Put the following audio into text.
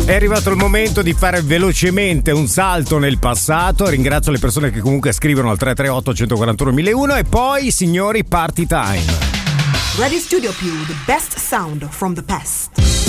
È arrivato il momento di fare velocemente un salto nel passato. Ringrazio le persone che comunque scrivono al 338 141 1001 e poi, signori, party time. Radio Studio Più, the best sound from the past.